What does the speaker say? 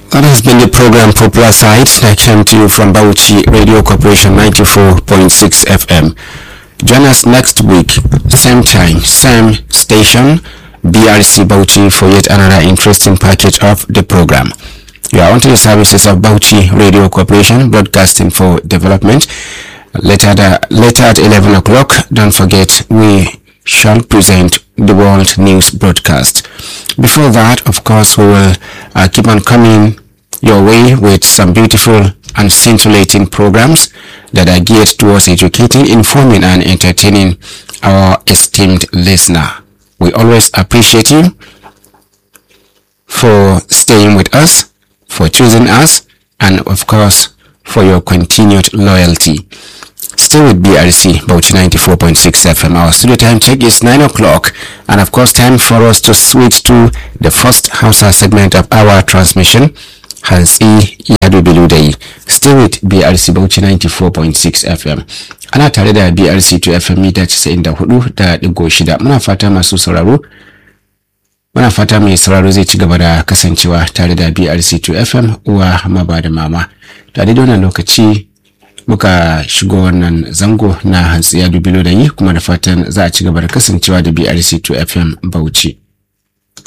That has been the program Popular Side that came to you from Bauchi Radio Corporation 94.6 FM. Join us next week, same time, same station, BRC Bauchi, for yet another interesting package of the program. You are onto the services of Bauchi Radio Corporation, broadcasting for development. Later at 11 o'clock, don't forget, we shall present the world news broadcast. Before that, of course, we will keep on coming your way with some beautiful and scintillating programs that are geared towards educating, informing, and entertaining our esteemed listener. We always appreciate you for staying with us, for choosing us, and of course for your continued loyalty. Stay with BRC Bauchi 94.6 FM. Our studio time check is 9 o'clock, and of course time for us to switch to the first Hausa segment of our transmission, Hansi Yadu Beludai. Stay with BRC Bauchi 94.6 FM. Ana tare da BRC 2 FM mita 94.6. Muna fata masu sauraro, muna fata mai sauraro zai ci gaba da kasancewa tare da BRC 2 FM uwa maba da mama. Tare da wannan lokaci muka shigo wannan zango na Hansi Yadu Beludai, kuma da fatan za a ci gaba da kasancewa da BRC 2 FM Bauchi.